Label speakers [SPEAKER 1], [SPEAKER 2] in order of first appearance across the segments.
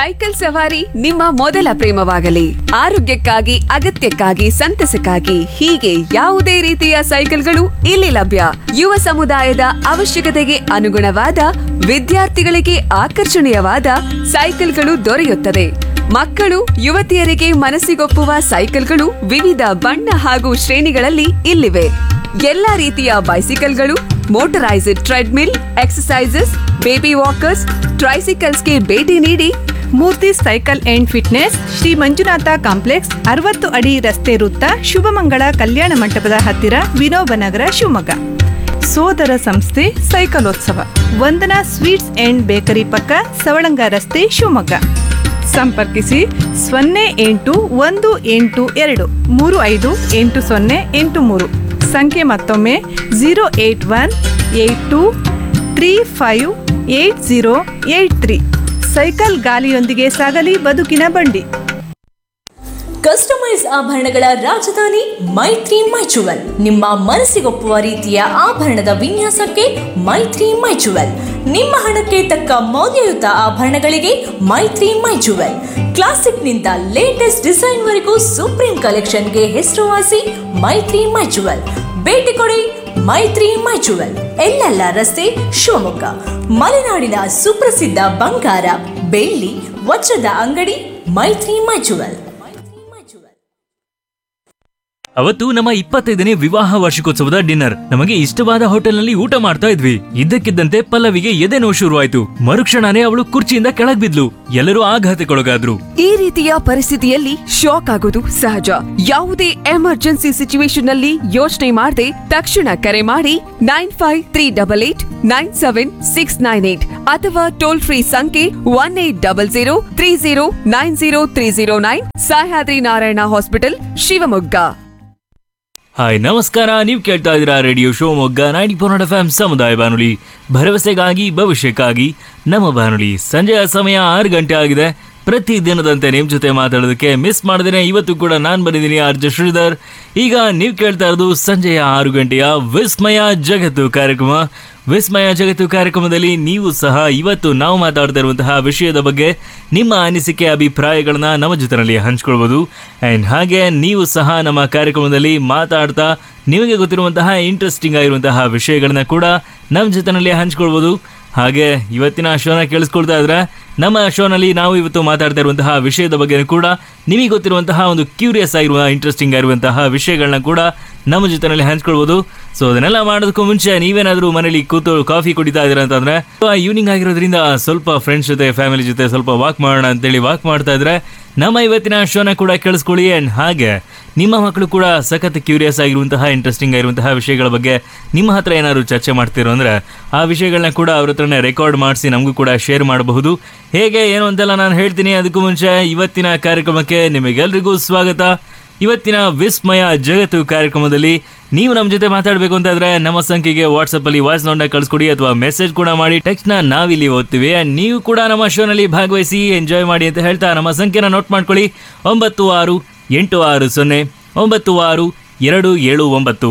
[SPEAKER 1] Cycle ಸವಾರಿ ನಿಮ್ಮ ಮೊದಲ ಪ್ರೇಮವಾಗಲಿ. ಆರೋಗ್ಯಕ್ಕಾಗಿ, ಅಗತ್ಯಕ್ಕಾಗಿ, ಸಂತಸಕ್ಕಾಗಿ ಹೀಗೆ ಯಾವುದೇ ರೀತಿಯ ಸೈಕಲ್ಗಳು ಇಲ್ಲಿ ಲಭ್ಯ. ಯುವ ಸಮುದಾಯದ ಅವಶ್ಯಕತೆಗೆ ಅನುಗುಣವಾದ, ವಿದ್ಯಾರ್ಥಿಗಳಿಗೆ ಆಕರ್ಷಣೀಯವಾದ ಸೈಕಲ್ಗಳು ದೊರೆಯುತ್ತದೆ. ಮಕ್ಕಳು, ಯುವತಿಯರಿಗೆ ಮನಸ್ಸಿಗೊಪ್ಪುವ ಸೈಕಲ್ಗಳು ವಿವಿಧ ಬಣ್ಣ ಹಾಗೂ ಶ್ರೇಣಿಗಳಲ್ಲಿ ಇಲ್ಲಿವೆ. ಎಲ್ಲಾ ರೀತಿಯ ಬೈಸಿಕಲ್ಗಳು, motorised treadmill, exercises, baby walkers, ಟ್ರೈಸಿಕಲ್ಸ್ಗೆ ಭೇಟಿ ನೀಡಿ.
[SPEAKER 2] ಮೂರ್ತಿ cycle and fitness, Shri Manjunatha complex, 60 ಅಡಿ ರಸ್ತೆ ವೃತ್ತ, ಶುಭಮಂಗಳ ಕಲ್ಯಾಣ ಮಂಟಪದ ಹತ್ತಿರ, ವಿನೋಬನಗರ, ಶಿವಮೊಗ್ಗ. ಸೋದರ ಸಂಸ್ಥೆ ಸೈಕಲೋತ್ಸವ, ವಂದನಾ ಸ್ವೀಟ್ಸ್ ಅಂಡ್ ಬೇಕರಿ ಪಕ್ಕ, ಸವಳಂಗ ರಸ್ತೆ, ಶಿವಮೊಗ್ಗ. ಸಂಪರ್ಕಿಸಿ 0818235808 ಸಂಖ್ಯೆ ಮತ್ತೊಮ್ಮೆ 08182358083. ಸೈಕಲ್ ಗಾಲಿಯೊಂದಿಗೆ ಸಾಗಲಿ ಬದುಕಿನ ಬಂಡಿ.
[SPEAKER 3] ಕಸ್ಟಮೈಸ್ ಆಭರಣಗಳ ರಾಜಧಾನಿ ಮೈತ್ರಿ ಮೈಚುವಲ್. ನಿಮ್ಮ ಮನಸ್ಸಿಗೊಪ್ಪುವ ರೀತಿಯ ಆಭರಣದ ವಿನ್ಯಾಸಕ್ಕೆ ಮೈತ್ರಿ ಮೈಚುವಲ್. ನಿಮ್ಮ ಹಣಕ್ಕೆ ತಕ್ಕ ಮೌಲ್ಯಯುತ ಆಭರಣಗಳಿಗೆ ಮೈತ್ರಿ ಮೈಚುವಲ್. ಕ್ಲಾಸಿಕ್ನಿಂದ ಲೇಟೆಸ್ಟ್ ಡಿಸೈನ್ ವರೆಗೂ ಸುಪ್ರೀಂ ಕಲೆಕ್ಷನ್ಗೆ ಹೆಸರುವಾಸಿ ಮೈತ್ರಿ ಮೈಚುವಲ್. ಭೇಟಿ ಕೊಡಿ ಮೈತ್ರಿ ಮೈಚುವಲ್, ಎಲ್ಲೆಲ್ಲ ರಸ್ತೆ, ಶಿವಮೊಗ್ಗ. ಮಲೆನಾಡಿನ ಸುಪ್ರಸಿದ್ಧ ಬಂಗಾರ, ಬೆಳ್ಳಿ, ವಜ್ರದ ಅಂಗಡಿ ಮೈತ್ರಿ ಮೈಚುವಲ್.
[SPEAKER 4] ಅವತ್ತು ನಮ್ಮ 25ನೇ ವಿವಾಹ ವಾರ್ಷಿಕೋತ್ಸವದ ಡಿನ್ನರ್. ನಮಗೆ ಇಷ್ಟವಾದ ಹೋಟೆಲ್ನಲ್ಲಿ ಊಟ ಮಾಡ್ತಾ ಇದ್ವಿ. ಇದ್ದಕ್ಕಿದ್ದಂತೆ ಪಲ್ಲವಿಗೆ ಎದೆ ನೋವು ಶುರುವಾಯ್ತು. ಮರುಕ್ಷಣನೇ ಅವಳು ಕುರ್ಚಿಯಿಂದ ಕೆಳಗ್ ಬಿದ್ಲು. ಎಲ್ಲರೂ ಆಘಾತಕ್ಕೊಳಗಾದ್ರು.
[SPEAKER 1] ಈ ರೀತಿಯ ಪರಿಸ್ಥಿತಿಯಲ್ಲಿ ಶಾಕ್ ಆಗೋದು ಸಹಜ. ಯಾವುದೇ ಎಮರ್ಜೆನ್ಸಿ ಸಿಚುವೇಶನ್ ನಲ್ಲಿ ಯೋಚನೆ ಮಾಡದೆ ತಕ್ಷಣ ಕರೆ ಮಾಡಿ 9538897698 ಅಥವಾ ಟೋಲ್ ಫ್ರೀ ಸಂಖ್ಯೆ 180030900309. ಸಹ್ಯಾದ್ರಿ ನಾರಾಯಣ ಹಾಸ್ಪಿಟಲ್, ಶಿವಮೊಗ್ಗ.
[SPEAKER 4] ಹಾಯ್, ನಮಸ್ಕಾರ. ನೀವು ಕೇಳ್ತಾ ಇದ್ದೀರಾ ರೇಡಿಯೋ ಶಿವಮೊಗ್ಗ 90.4 FM ಸಮುದಾಯ ಬಾನುಲಿ, ಭರವಸೆಗಾಗಿ ಭವಿಷ್ಯಕ್ಕಾಗಿ ನಮ್ಮ ಬಾನುಲಿ. ಸಂಜೆಯ ಸಮಯ 6 ಗಂಟೆ ಆಗಿದೆ. ಪ್ರತಿ ದಿನದಂತೆ ನಿಮ್ಮ ಜೊತೆ ಮಾತಾಡೋದಕ್ಕೆ ಮಿಸ್ ಮಾಡಿದ್ರೆ ಇವತ್ತು ಕೂಡ ನಾನು ಬಂದಿದ್ದೀನಿ, ಆರ್ಜೆ ಶ್ರೀಧರ್. ಈಗ ನೀವು ಕೇಳ್ತಾ ಇರೋದು ಸಂಜೆಯ 6 ಗಂಟೆಯ ವಿಸ್ಮಯ ಜಗತ್ತು ಕಾರ್ಯಕ್ರಮ. ವಿಸ್ಮಯ ಜಗತ್ತು ಕಾರ್ಯಕ್ರಮದಲ್ಲಿ ನೀವು ಸಹ ಇವತ್ತು ನಾವು ಮಾತಾಡ್ತಾ ಇರುವಂತಹ ವಿಷಯದ ಬಗ್ಗೆ ನಿಮ್ಮ ಅನಿಸಿಕೆ, ಅಭಿಪ್ರಾಯಗಳನ್ನ ನಮ್ಮ ಜೊತೆಯಲ್ಲಿ ಹಂಚ್ಕೊಳ್ಬೋದು. ಆ್ಯಂಡ್ ಹಾಗೆ ನೀವು ಸಹ ನಮ್ಮ ಕಾರ್ಯಕ್ರಮದಲ್ಲಿ ಮಾತಾಡ್ತಾ ನಿಮಗೆ ಗೊತ್ತಿರುವಂತಹ ಇಂಟ್ರೆಸ್ಟಿಂಗ್ ಆಗಿರುವಂತಹ ವಿಷಯಗಳನ್ನ ಕೂಡ ನಮ್ಮ ಜೊತೆಯಲ್ಲಿ ಹಂಚ್ಕೊಳ್ಬೋದು. ಹಾಗೆ ಇವತ್ತಿನ ಶೋನ ಕೇಳಿಸ್ಕೊಳ್ತಾ ಇದ್ರೆ ನಮ್ಮ ಶೋನಲ್ಲಿ ನಾವು ಇವತ್ತು ಮಾತಾಡ್ತಾ ಇರುವಂತಹ ವಿಷಯದ ಬಗ್ಗೆ ಕೂಡ ನಿಮಗೆ ಗೊತ್ತಿರುವಂತಹ ಒಂದು ಕ್ಯೂರಿಯಸ್ ಆಗಿರುವ, ಇಂಟ್ರೆಸ್ಟಿಂಗ್ ಆಗಿರುವಂತಹ ವಿಷಯಗಳನ್ನ ಕೂಡ ನಮ್ಮ ಜೊತೆಯಲ್ಲಿ ಹಂಚ್ಕೊಳ್ಬೋದು. ಸೊ ಅದನ್ನೆಲ್ಲ ಮಾಡೋದಕ್ಕೂ ಮುಂಚೆ ನೀವೇನಾದರೂ ಮನೇಲಿ ಕೂತು ಕಾಫಿ ಕುಡಿತಾ ಇದ್ದೀರಾ ಅಂತಂದ್ರೆ, ಈವ್ನಿಂಗ್ ಆಗಿರೋದ್ರಿಂದ ಸ್ವಲ್ಪ ಫ್ರೆಂಡ್ಸ್ ಜೊತೆ, ಫ್ಯಾಮಿಲಿ ಜೊತೆ ಸ್ವಲ್ಪ ವಾಕ್ ಮಾಡೋಣ ಅಂತೇಳಿ ವಾಕ್ ಮಾಡ್ತಾ ಇದ್ರೆ ನಮ್ಮ ಇವತ್ತಿನ ಶೋನ ಕೂಡ ಕೇಳಿಸ್ಕೊಳ್ಳಿ. ಆ್ಯಂಡ್ ಹಾಗೆ ನಿಮ್ಮ ಮಕ್ಕಳು ಕೂಡ ಸಖತ್ ಕ್ಯೂರಿಯಸ್ ಆಗಿರುವಂತಹ, ಇಂಟ್ರೆಸ್ಟಿಂಗ್ ಆಗಿರುವಂತಹ ವಿಷಯಗಳ ಬಗ್ಗೆ ನಿಮ್ಮ ಹತ್ರ ಏನಾದ್ರು ಚರ್ಚೆ ಮಾಡ್ತಿರೋ ಅಂದರೆ ಆ ವಿಷಯಗಳನ್ನ ಕೂಡ ಅವ್ರ ಹತ್ರನೇ ರೆಕಾರ್ಡ್ ಮಾಡಿಸಿ ನಮಗೂ ಕೂಡ ಶೇರ್ ಮಾಡಬಹುದು. ಹೇಗೆ ಏನು ಅಂತೆಲ್ಲ ನಾನು ಹೇಳ್ತೀನಿ. ಅದಕ್ಕೂ ಮುಂಚೆ ಇವತ್ತಿನ ಕಾರ್ಯಕ್ರಮಕ್ಕೆ ನಿಮಗೆಲ್ರಿಗೂ ಸ್ವಾಗತ. ಇವತ್ತಿನ ವಿಸ್ಮಯ ಜಗತ್ತು ಕಾರ್ಯಕ್ರಮದಲ್ಲಿ ನೀವು ನಮ್ಮ ಜೊತೆ ಮಾತಾಡಬೇಕು ಅಂತಾದ್ರೆ ನಮ್ಮ ಸಂಖ್ಯೆಗೆ ವಾಟ್ಸಪ್ಪಲ್ಲಿ ವಾಯ್ಸ್ ನೋಟ್ನ ಕಳಿಸ್ಕೊಡಿ ಅಥವಾ ಮೆಸೇಜ್ ಕೂಡ ಮಾಡಿ. ಟೆಕ್ಸ್ಟ್ನ ನಾವಿಲ್ಲಿ ಓದ್ತೀವಿ. ನೀವು ಕೂಡ ನಮ್ಮ ಶೋನಲ್ಲಿ ಭಾಗವಹಿಸಿ ಎಂಜಾಯ್ ಮಾಡಿ ಅಂತ ಹೇಳ್ತಾ ನಮ್ಮ ಸಂಖ್ಯೆನ ನೋಟ್ ಮಾಡ್ಕೊಳ್ಳಿ. 9686296279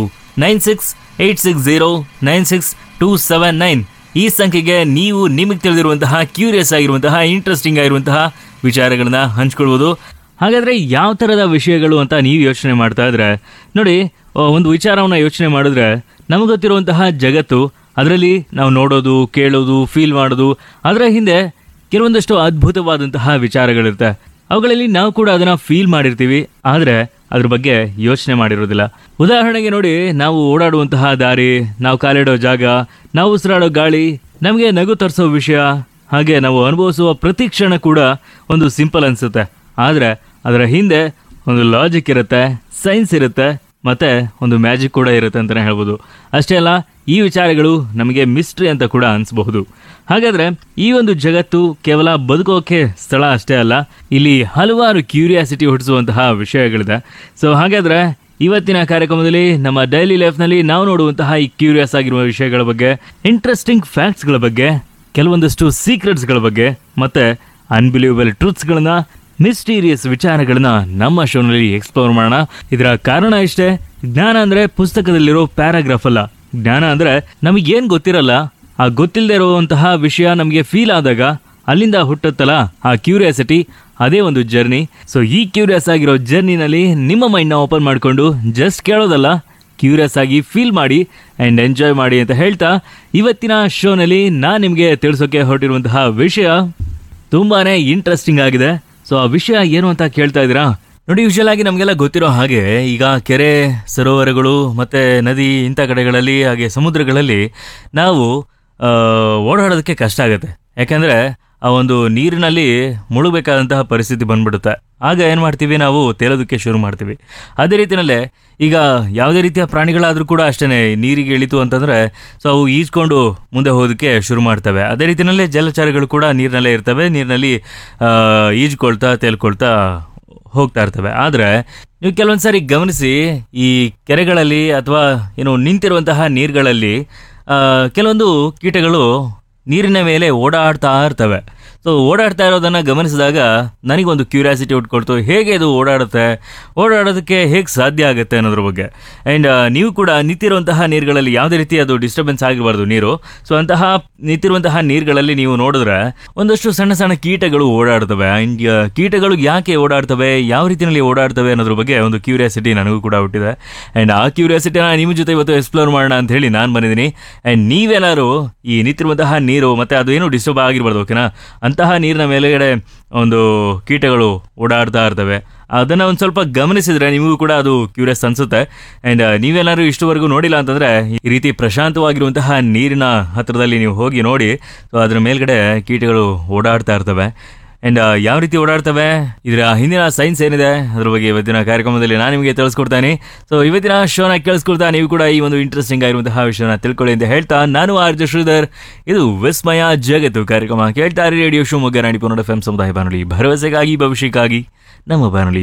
[SPEAKER 4] 9686096279. ಈ ಸಂಖ್ಯೆಗೆ ನೀವು ನಿಮಗೆ ತಿಳಿದಿರುವಂತಹ, ಕ್ಯೂರಿಯಸ್ ಆಗಿರುವಂತಹ, ಇಂಟ್ರೆಸ್ಟಿಂಗ್ ಆಗಿರುವಂತಹ ವಿಚಾರಗಳನ್ನ ಹಂಚ್ಕೊಳ್ಬೋದು. ಹಾಗಾದರೆ ಯಾವ ಥರದ ವಿಷಯಗಳು ಅಂತ ನೀವು ಯೋಚನೆ ಮಾಡ್ತಾ ಇದ್ರೆ ನೋಡಿ, ಒಂದು ವಿಚಾರವನ್ನು ಯೋಚನೆ ಮಾಡಿದ್ರೆ ನಮಗೆ ಗೊತ್ತಿರುವಂತಹ ಜಗತ್ತು, ಅದರಲ್ಲಿ ನಾವು ನೋಡೋದು, ಕೇಳೋದು, ಫೀಲ್ ಮಾಡೋದು, ಅದರ ಹಿಂದೆ ಕೆಲವೊಂದಷ್ಟು ಅದ್ಭುತವಾದಂತಹ ವಿಚಾರಗಳಿರುತ್ತೆ. ಅವುಗಳಲ್ಲಿ ನಾವು ಕೂಡ ಅದನ್ನು ಫೀಲ್ ಮಾಡಿರ್ತೀವಿ, ಆದರೆ ಅದ್ರ ಬಗ್ಗೆ ಯೋಚನೆ ಮಾಡಿರೋದಿಲ್ಲ. ಉದಾಹರಣೆಗೆ ನೋಡಿ, ನಾವು ಓಡಾಡುವಂತಹ ದಾರಿ, ನಾವು ಕಾಲಿಡೋ ಜಾಗ, ನಾವು ಉಸಿರಾಡೋ ಗಾಳಿ, ನಮಗೆ ನಗು ತರಿಸೋ ವಿಷಯ, ಹಾಗೆ ನಾವು ಅನುಭವಿಸುವ ಪ್ರತಿ ಕ್ಷಣ ಕೂಡ ಒಂದು ಸಿಂಪಲ್ ಅನಿಸುತ್ತೆ. ಆದರೆ ಅದರ ಹಿಂದೆ ಒಂದು ಲಾಜಿಕ್ ಇರುತ್ತೆ, ಸೈನ್ಸ್ ಇರುತ್ತೆ, ಮತ್ತು ಒಂದು ಮ್ಯಾಜಿಕ್ ಕೂಡ ಇರುತ್ತೆ ಅಂತಲೇ ಹೇಳ್ಬೋದು. ಅಷ್ಟೇ ಅಲ್ಲ, ಈ ವಿಚಾರಗಳು ನಮಗೆ ಮಿಸ್ಟ್ರಿ ಅಂತ ಕೂಡ ಅನಿಸಬಹುದು. ಹಾಗಾದರೆ ಈ ಒಂದು ಜಗತ್ತು ಕೇವಲ ಬದುಕೋಕೆ ಸ್ಥಳ ಅಷ್ಟೇ ಅಲ್ಲ, ಇಲ್ಲಿ ಹಲವಾರು ಕ್ಯೂರಿಯಾಸಿಟಿ ಹುಟ್ಟಿಸುವಂತಹ ವಿಷಯಗಳಿದೆ. ಸೊ ಹಾಗಾದರೆ ಇವತ್ತಿನ ಕಾರ್ಯಕ್ರಮದಲ್ಲಿ ನಮ್ಮ ಡೈಲಿ ಲೈಫ್ನಲ್ಲಿ ನಾವು ನೋಡುವಂತಹ ಈ ಕ್ಯೂರಿಯಸ್ ಆಗಿರುವ ವಿಷಯಗಳ ಬಗ್ಗೆ, ಇಂಟ್ರೆಸ್ಟಿಂಗ್ ಫ್ಯಾಕ್ಟ್ಸ್ಗಳ ಬಗ್ಗೆ, ಕೆಲವೊಂದಷ್ಟು ಸೀಕ್ರೆಟ್ಸ್ಗಳ ಬಗ್ಗೆ, ಮತ್ತು ಅನ್ಬಿಲೀವಬಲ್ ಟ್ರೂತ್ಸ್ಗಳನ್ನ, ಮಿಸ್ಟೀರಿಯಸ್ ವಿಚಾರಗಳನ್ನ ನಮ್ಮ ಶೋನಲ್ಲಿ ಎಕ್ಸ್ಪ್ಲೋರ್ ಮಾಡೋಣ. ಇದರ ಕಾರಣ ಇಷ್ಟೇ, ಜ್ಞಾನ ಅಂದರೆ ಪುಸ್ತಕದಲ್ಲಿರೋ ಪ್ಯಾರಾಗ್ರಾಫ್ ಅಲ್ಲ. ಜ್ಞಾನ ಅಂದರೆ ನಮಗೇನು ಗೊತ್ತಿರಲ್ಲ, ಆ ಗೊತ್ತಿಲ್ಲದೆ ಇರುವಂತಹ ವಿಷಯ ನಮಗೆ ಫೀಲ್ ಆದಾಗ ಅಲ್ಲಿಂದ ಹುಟ್ಟುತ್ತಲ್ಲ ಆ ಕ್ಯೂರಿಯಾಸಿಟಿ, ಅದೇ ಒಂದು ಜರ್ನಿ. ಸೊ ಈ ಕ್ಯೂರಿಯಸ್ ಆಗಿರೋ ಜರ್ನಿನಲ್ಲಿ ನಿಮ್ಮ ಮೈಂಡ್ನ ಓಪನ್ ಮಾಡಿಕೊಂಡು ಜಸ್ಟ್ ಕೇಳೋದಲ್ಲ, ಕ್ಯೂರಿಯಸ್ ಆಗಿ ಫೀಲ್ ಮಾಡಿ ಆ್ಯಂಡ್ ಎಂಜಾಯ್ ಮಾಡಿ ಅಂತ ಹೇಳ್ತಾ ಇವತ್ತಿನ ಶೋನಲ್ಲಿ ನಾನು ನಿಮಗೆ ತಿಳಿಸೋಕೆ ಹೊರಟಿರುವಂತಹ ವಿಷಯ ತುಂಬಾ ಇಂಟ್ರೆಸ್ಟಿಂಗ್ ಆಗಿದೆ. ಸೊ ಆ ವಿಷಯ ಏನು ಅಂತ ಕೇಳ್ತಾ ಇದ್ದೀರಾ? ನೋಡಿ, ಯೂಶಲ್ ಆಗಿ ನಮಗೆಲ್ಲ ಗೊತ್ತಿರೋ ಹಾಗೆ ಈಗ ಕೆರೆ, ಸರೋವರಗಳು ಮತ್ತು ನದಿ ಇಂಥ ಕಡೆಗಳಲ್ಲಿ ಹಾಗೆ ಸಮುದ್ರಗಳಲ್ಲಿ ನಾವು ಓಡಾಡೋದಕ್ಕೆ ಕಷ್ಟ ಆಗುತ್ತೆ. ಯಾಕೆಂದರೆ ಆ ಒಂದು ನೀರಿನಲ್ಲಿ ಮುಳುಗಬೇಕಾದಂತಹ ಪರಿಸ್ಥಿತಿ ಬಂದ್ಬಿಡುತ್ತೆ. ಆಗ ಏನು ಮಾಡ್ತೀವಿ, ನಾವು ತೇಲೋದಕ್ಕೆ ಶುರು ಮಾಡ್ತೀವಿ. ಅದೇ ರೀತಿಯಲ್ಲೇ ಈಗ ಯಾವುದೇ ರೀತಿಯ ಪ್ರಾಣಿಗಳಾದರೂ ಕೂಡ ಅಷ್ಟೇ, ನೀರಿಗೆ ಇಳಿತು ಅಂತಂದರೆ ಸೊ ಅವು ಈಜ್ಕೊಂಡು ಮುಂದೆ ಹೋಗೋದಕ್ಕೆ ಶುರು ಮಾಡ್ತವೆ. ಅದೇ ರೀತಿಯಲ್ಲೇ ಜಲಚರಗಳು ಕೂಡ ನೀರಿನಲ್ಲೇ ಇರ್ತವೆ, ನೀರಿನಲ್ಲಿ ಈಜ್ಕೊಳ್ತಾ ತೇಲ್ಕೊಳ್ತಾ ಹೋಗ್ತಾ ಇರ್ತವೆ. ಆದರೆ ನೀವು ಕೆಲವೊಂದು ಸಾರಿ ಗಮನಿಸಿ, ಈ ಕೆರೆಗಳಲ್ಲಿ ಅಥವಾ ನಿಂತಿರುವಂತಹ ನೀರುಗಳಲ್ಲಿ ಕೆಲವೊಂದು ಕೀಟಗಳು ನೀರಿನ ಮೇಲೆ ಓಡಾಡ್ತಾ ಇರ್ತವೆ. ಸೊ ಓಡಾಡ್ತಾ ಇರೋದನ್ನು ಗಮನಿಸಿದಾಗ ನನಗೊಂದು ಕ್ಯೂರಿಯಾಸಿಟಿ ಹುಟ್ಕೊಳ್ತು, ಹೇಗೆ ಅದು ಓಡಾಡೋದಕ್ಕೆ ಹೇಗೆ ಸಾಧ್ಯ ಆಗುತ್ತೆ ಅನ್ನೋದ್ರ ಬಗ್ಗೆ. ಆ್ಯಂಡ್ ನೀವು ಕೂಡ ನಿಂತಿರುವಂತಹ ನೀರುಗಳಲ್ಲಿ ಯಾವುದೇ ರೀತಿ ಅದು ಡಿಸ್ಟರ್ಬೆನ್ಸ್ ಆಗಿರಬಾರ್ದು ನೀರು. ಸೊ ಅಂತಹ ನಿಂತಿರುವಂತಹ ನೀರುಗಳಲ್ಲಿ ನೀವು ನೋಡಿದ್ರೆ ಒಂದಷ್ಟು ಸಣ್ಣ ಸಣ್ಣ ಕೀಟಗಳು ಓಡಾಡ್ತವೆ. ಆ್ಯಂಡ್ ಕೀಟಗಳು ಯಾಕೆ ಓಡಾಡ್ತವೆ, ಯಾವ ರೀತಿಯಲ್ಲಿ ಓಡಾಡ್ತವೆ ಅನ್ನೋದ್ರ ಬಗ್ಗೆ ಒಂದು ಕ್ಯೂರಿಯಾಸಿಟಿ ನನಗೂ ಕೂಡ ಹುಟ್ಟಿದೆ. ಆ್ಯಂಡ್ ಆ ಕ್ಯೂರಿಯಾಸಿಟಿನ ನಿಮ್ಮ ಜೊತೆ ಇವತ್ತು ಎಕ್ಸ್ಪ್ಲೋರ್ ಮಾಡೋಣ ಅಂತ ಹೇಳಿ ನಾನು ಬಂದಿದ್ದೀನಿ. ಆ್ಯಂಡ್ ನೀವೆಲ್ಲರೂ ಈ ನಿಂತಿರುವಂತಹ ನೀರು ಮತ್ತು ಅದು ಏನು ಡಿಸ್ಟರ್ಬ್ ಆಗಿರಬಾರ್ದು, ಓಕೆನಾ? ಅಂತಹ ನೀರಿನ ಮೇಲೆಗಡೆ ಒಂದು ಕೀಟಗಳು ಓಡಾಡ್ತಾ ಇರ್ತವೆ. ಅದನ್ನು ಒಂದು ಸ್ವಲ್ಪ ಗಮನಿಸಿದ್ರೆ ನಿಮಗೂ ಕೂಡ ಅದು ಕ್ಯೂರಿಯಸ್ ಅನಿಸುತ್ತೆ. ಆ್ಯಂಡ್ ನೀವೇನಾದ್ರು ಇಷ್ಟುವರೆಗೂ ನೋಡಿಲ್ಲ ಅಂತಂದರೆ ಈ ರೀತಿ ಪ್ರಶಾಂತವಾಗಿರುವಂತಹ ನೀರಿನ ಹತ್ತಿರದಲ್ಲಿ ನೀವು ಹೋಗಿ ನೋಡಿ. ಸೊ ಅದರ ಮೇಲ್ಗಡೆ ಕೀಟಗಳು ಓಡಾಡ್ತಾ ಇರ್ತವೆ. ಆ್ಯಂಡ್ ಯಾವ ರೀತಿ ಓಡಾಡ್ತವೆ, ಇದರ ಹಿಂದಿನ ಸೈನ್ಸ್ ಏನಿದೆ ಅದ್ರ ಬಗ್ಗೆ ಇವತ್ತಿನ ಕಾರ್ಯಕ್ರಮದಲ್ಲಿ ನಾನು ನಿಮಗೆ ತಿಳಿಸ್ಕೊಡ್ತಾನೆ. ಸೊ ಇವತ್ತಿನ ಶೋನ ಕೇಳಿಸ್ಕೊಳ್ತಾ ನೀವು ಕೂಡ ಈ ಒಂದು ಇಂಟ್ರೆಸ್ಟಿಂಗ್ ಆಗಿರುವಂತಹ ವಿಷಯನ ತಿಳ್ಕೊಳ್ಳಿ ಅಂತ ಹೇಳ್ತಾ, ನಾನು ಆರ್ಜೆ ಶ್ರೀಧರ್, ಇದು ವಿಸ್ಮಯ ಜಗತ್ತು ಕಾರ್ಯಕ್ರಮ ಕೇಳ್ತಾರೆ ರೇಡಿಯೋ ಶಿವಮೊಗ್ಗ 90.1 FM ಸಮುದಾಯ ಬಾನುಲಿ, ಭರವಸೆಗಾಗಿ ಭವಿಷ್ಯಕ್ಕಾಗಿ ನಮ್ಮ ಬಾನುಲಿ.